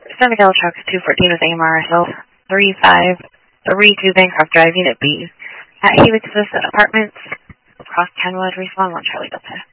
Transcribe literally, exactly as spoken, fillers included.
Seven Yellow Truck two fourteen with A M R S L three five three two Bancroft Drive, Unit B, at Helix Vista Apartments, across Kenwood, Respawn, one Charlie Delta.